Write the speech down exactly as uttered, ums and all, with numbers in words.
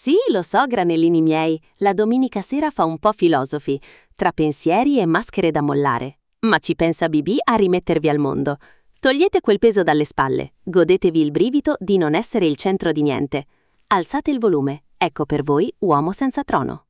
Sì, lo so, granellini miei, la domenica sera fa un po' filosofi, tra pensieri e maschere da mollare. Ma ci pensa B B a rimettervi al mondo. Togliete quel peso dalle spalle, godetevi il brivido di non essere il centro di niente. Alzate il volume, ecco per voi Uomo senza trono.